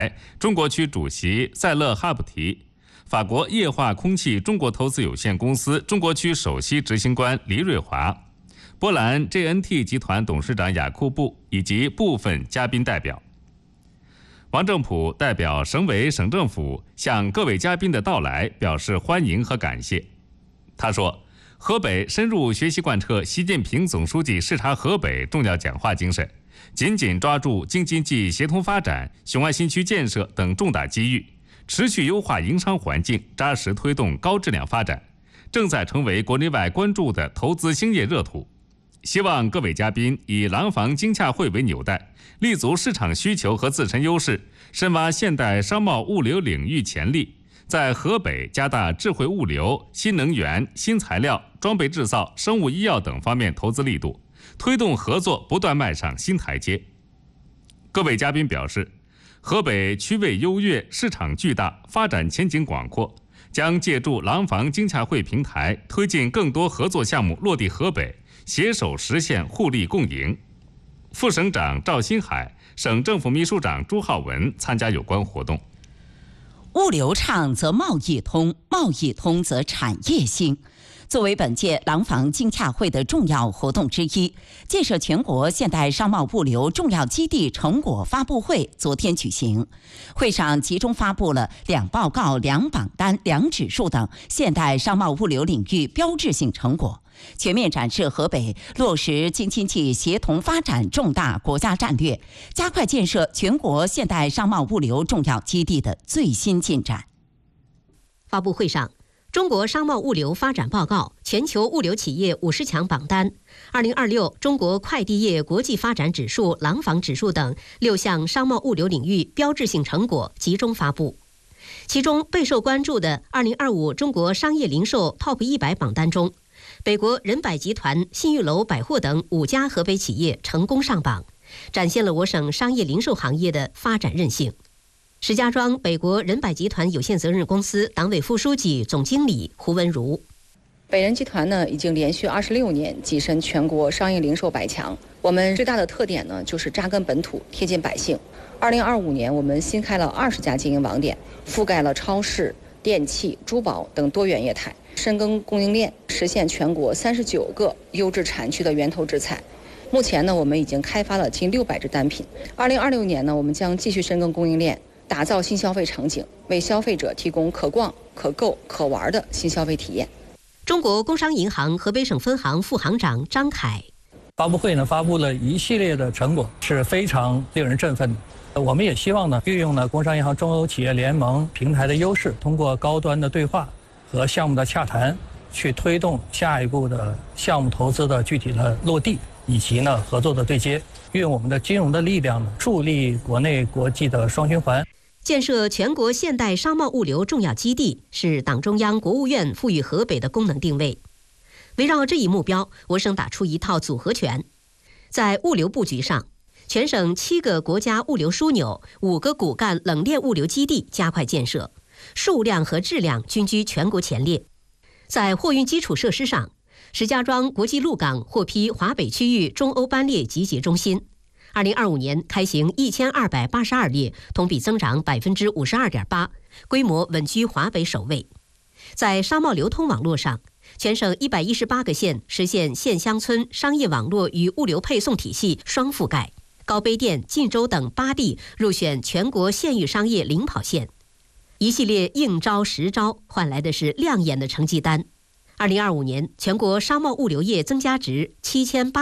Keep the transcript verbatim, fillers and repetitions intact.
中国区主席塞勒哈布提，法国液化空气中国投资有限公司中国区首席执行官黎瑞华，波兰 J N T 集团董事长雅库布以及部分嘉宾代表。王正普代表省委省政府向各位嘉宾的到来表示欢迎和感谢。他说，河北深入学习贯彻习近平总书记视察河北重要讲话精神，紧紧抓住京津冀协同发展、雄安新区建设等重大机遇，持续优化营商环境，扎实推动高质量发展，正在成为国内外关注的投资兴业热土。希望各位嘉宾以廊坊经洽会为纽带，立足市场需求和自身优势，深挖现代商贸物流领域潜力，在河北加大智慧物流、新能源、新材料、装备制造、生物医药等方面投资力度，推动合作不断迈上新台阶。各位嘉宾表示，河北区位优越，市场巨大，发展前景广阔，将借助廊坊经洽会平台，推进更多合作项目落地河北，携手实现互利共赢。副省长赵新海、省政府秘书长朱浩文参加有关活动。 物流畅则贸易通，贸易通则产业兴。作为本届廊坊经洽会的重要活动之一，建设全国现代商贸物流重要基地成果发布会昨天举行。会上集中发布了两报告、两榜单、两指数等现代商贸物流领域标志性成果，全面展示河北落实京津冀协同发展重大国家战略，加快建设全国现代商贸物流重要基地的最新进展。 发布会上，中国商贸物流发展报告、全球物流企业五十强榜单、二零二六中国快递业国际发展指数、廊坊指数等六项商贸物流领域标志性成果集中发布。其中备受关注的二零二五中国商业零售 Top 一百榜单中，北国人百集团、信誉楼百货等五家河北企业成功上榜，展现了我省商业零售行业的发展韧性。石家庄北国人百集团有限责任公司党委副书记、总经理胡文如， 北人集团呢，已经连续二十六年跻身全国商业零售百强。我们最大的特点呢，就是扎根本土，贴近百姓。二零二五年，我们新开了二十家经营网点，覆盖了超市、电器、珠宝等多元业态，深耕供应链，实现全国三十九个优质产区的源头直采。目前呢，我们已经开发了近六百只单品。二零二六年呢，我们将继续深耕供应链，打造新消费场景，为消费者提供可逛、可购、可玩的新消费体验。 中国工商银行河北省分行副行长张凯， 发布会呢发布了一系列的成果，是非常令人振奋的。我们也希望呢运用呢工商银行中欧企业联盟平台的优势，通过高端的对话和项目的洽谈，去推动下一步的项目投资的具体的落地，以及呢合作的对接，运用我们的金融的力量呢，助力国内国际的双循环。 建设全国现代商贸物流重要基地是党中央、国务院赋予河北的功能定位。围绕这一目标，我省打出一套组合拳。在物流布局上，全省七个国家物流枢纽、五个骨干冷链物流基地加快建设，数量和质量均居全国前列。在货运基础设施上，石家庄国际陆港获批华北区域中欧班列集结中心。二零二五年开行一千二百八十二列，同比增长百分之五十二点八，规模稳居华北首位。在商贸流通网络上，全省一百一十八个县实现县乡村商业网络与物流配送体系双覆盖，高碑店、晋州等八地入选全国县域商业领跑线。一系列应招实招换来的是亮眼的成绩单。二零二五年，全国商贸物流业增加值七千八。